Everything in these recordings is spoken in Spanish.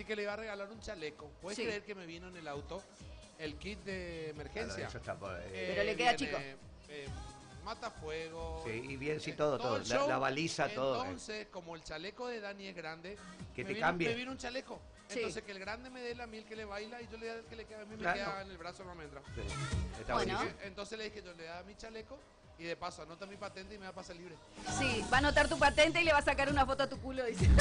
que le iba a regalar un chaleco. ¿Puedes Sí. creer que me vino en el auto el kit de emergencia? Claro, eso está Pero le queda chico. Matafuego. Sí, y bien, sí, todo. el show. La baliza, todo. Entonces, como el chaleco de Dani es grande, Que me te vino, cambie. me vino un chaleco. Sí. Entonces, que el grande me dé la mil que le baila y yo le da el que le queda a mí, me Claro. queda en el brazo, no me entra. Sí, está Bueno. buenísimo. Entonces le dije, yo le da mi chaleco y de paso anota mi patente y me va a pasar libre. Sí, va a anotar tu patente y le va a sacar una foto a tu culo, dice.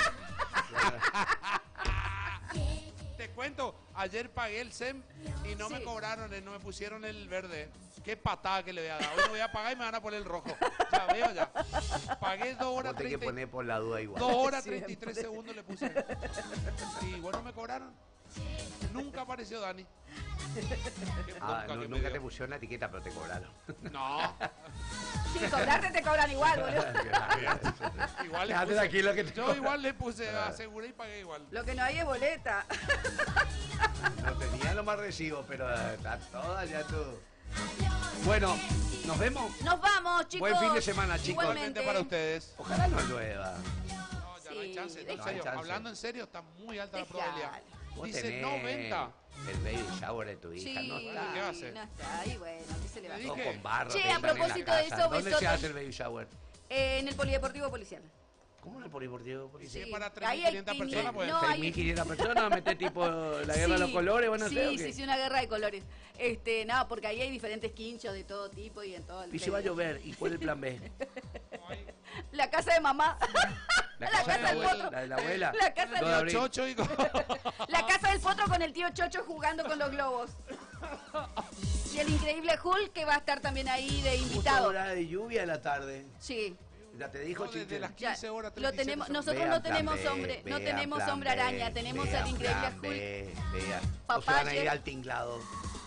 Te cuento, ayer pagué el SEM y no me Sí. cobraron, no me pusieron el verde. Qué patada que le voy a dar. Hoy me voy a pagar y me van a poner el rojo. Ya veo ya. Pagué 2 horas Vos tenés que 30 poner por la duda igual. 2 horas Siempre. 33 segundos le puse. Y bueno, me cobraron. Nunca apareció Dani. Qué Ah, bronca que me nunca dio. te pusieron la etiqueta, pero te cobraron. No. Sí, cobrarte te cobran igual, boludo. Igual le Quédate puse, tranquilo que te yo cobran. igual le puse, aseguré y pagué igual. Lo que no hay es boleta. No tenía lo más recibo, pero está toda ya todo. Bueno, ¿nos vemos? Nos vamos, chicos. Buen fin de semana, chicos. Igualmente para ustedes. Ojalá no llueva. No, ya no hay Sí, chance. No, en déjalo. serio, No hay chance. hablando en serio, está muy alta la Déjalo. probabilidad. Vos Dice tenés 90. el baby shower de tu hija, Sí, no ¿qué está. va a hacer? no está. Y bueno, ¿qué se le va a Le hacer? Todo dije. con barro. Che, te a entran en la propósito de casa. eso, ¿Dónde se besotes. hace el baby shower? En el polideportivo policial. ¿Cómo en el polideportivo Y policial? si es para Ahí hay 3.500 personas, pues. no, hay- 6.500 personas, meter tipo la guerra de los Sí, colores, ¿van a hacer o qué? sí, una guerra de colores. No, porque ahí hay diferentes quinchos de todo tipo y en todo el Y se va a llover, ¿y cuál es el plan B? La casa de mamá. La casa de la del abuela, potro. la de la abuela. La casa Todo del abril. Chocho y La casa del potro con el tío Chocho jugando con los globos. Y el increíble Hulk que va a estar también ahí de Justo invitado. hora de lluvia a la tarde. Sí. Ya te dijo, No, desde Chiche. las Ya, 15 horas, lo 37 tenemos, segundos. nosotros Vean no tenemos plan B, hombre, no vean tenemos plan hombre B, araña, tenemos vean al increíble plan Hulk. B, vean. Papá O se van a ir ayer- al tinglado.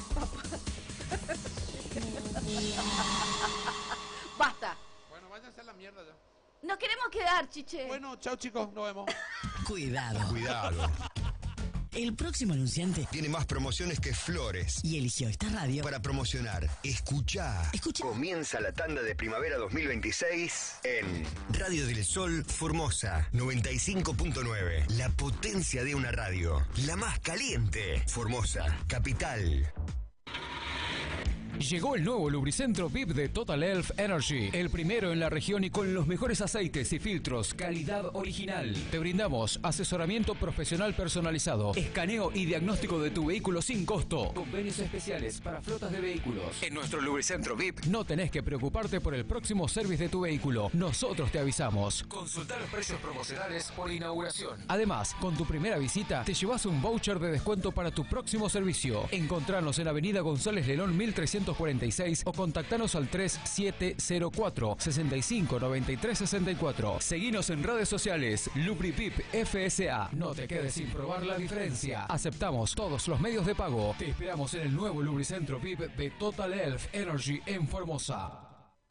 Basta. Bueno, váyanse a la mierda ya. Nos queremos quedar, chiche. Bueno, chao chicos, nos vemos. Cuidado. Cuidado. El próximo anunciante Tiene más promociones que flores. y eligió esta radio Para promocionar, escucha. Escucha. Comienza la tanda de primavera 2026 en Radio del Sol Formosa 95.9. La potencia de una radio. La más caliente. Formosa, capital. Llegó el nuevo lubricentro VIP de Total Elf Energy, el primero en la región y con los mejores aceites y filtros, calidad original. Te brindamos asesoramiento profesional personalizado, escaneo y diagnóstico de tu vehículo sin costo. Convenios especiales para flotas de vehículos. En nuestro lubricentro VIP no tenés que preocuparte por el próximo service de tu vehículo. Nosotros te avisamos. Consulta los precios promocionales por inauguración. Además, con tu primera visita te llevas un voucher de descuento para tu próximo servicio. Encontranos en Avenida González Lelón 1346 o contactanos al 3704 65 93 64. Seguinos en redes sociales LubriVip FSA. No te quedes sin probar la diferencia. Aceptamos todos los medios de pago. Te esperamos en el nuevo lubricentro VIP de Total Elf Energy en Formosa.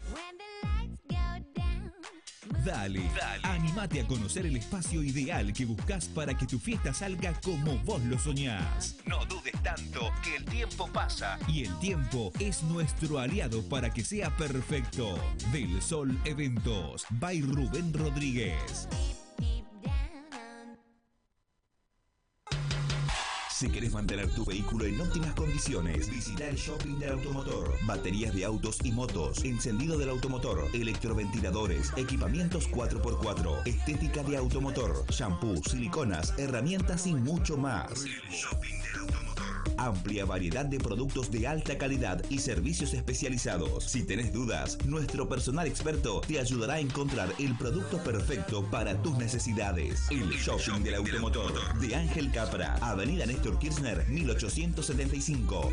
Dale, anímate a conocer el espacio ideal que buscas para que tu fiesta salga como vos lo soñás. No dudes tanto que el tiempo pasa. Y el tiempo es nuestro aliado para que sea perfecto. Del Sol Eventos, by Rubén Rodríguez. Si querés mantener tu vehículo en óptimas condiciones, visita el shopping del automotor. Baterías de autos y motos, encendido del automotor, electroventiladores, equipamientos 4x4, estética de automotor, shampoo, siliconas, herramientas y mucho más. El shopping del automotor. Amplia variedad de productos de alta calidad y servicios especializados. Si tenés dudas, nuestro personal experto te ayudará a encontrar el producto perfecto para tus necesidades. El shopping del automotor de Ángel Capra, Avenida Néstor Kirchner 1875.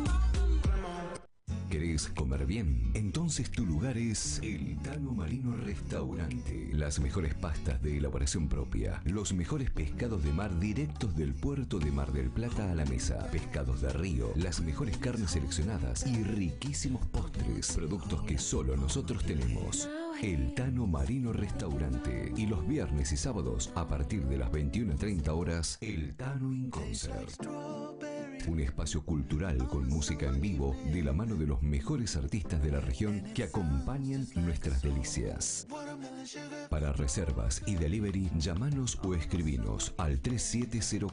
¿Querés comer bien? Entonces tu lugar es el Tano Marino Restaurante. Las mejores pastas de elaboración propia, los mejores pescados de mar directos del puerto de Mar del Plata a la mesa, pescados de río, las mejores carnes seleccionadas y riquísimos postres, productos que solo nosotros tenemos. El Tano Marino Restaurante. Y los viernes y sábados, a partir de las 21:30 horas, el Tano in Concert. Un espacio cultural con música en vivo de la mano de los mejores artistas de la región que acompañan nuestras delicias. Para reservas y delivery, llamanos o escribinos al 3704